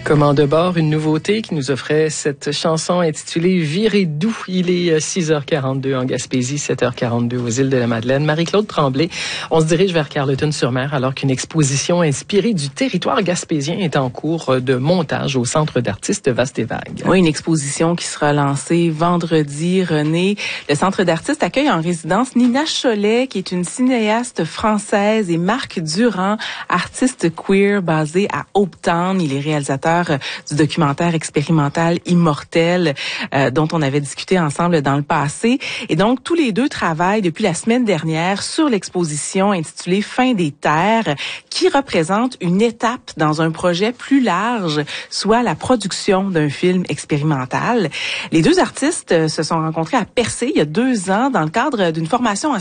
Commande de bord, une nouveauté qui nous offrait cette chanson intitulée Virez doux. Il est 6h42 en Gaspésie, 7h42 aux îles de la Madeleine. Marie-Claude Tremblay, on se dirige vers Carleton-sur-Mer alors qu'une exposition inspirée du territoire gaspésien est en cours de montage au Centre d'artistes Vaste et Vague. Oui, une exposition qui sera lancée vendredi. René, le Centre d'artistes accueille en résidence Nina Cholet, qui est une cinéaste française, et Marc Durand, artiste queer basé à Hopetown. Il est réalisateur du documentaire expérimental Immortel, dont on avait discuté ensemble dans le passé. Et donc, tous les deux travaillent depuis la semaine dernière sur l'exposition intitulée Fin des terres, qui représente une étape dans un projet plus large, soit la production d'un film expérimental. Les deux artistes se sont rencontrés à Percé il y a 2 ans dans le cadre d'une formation en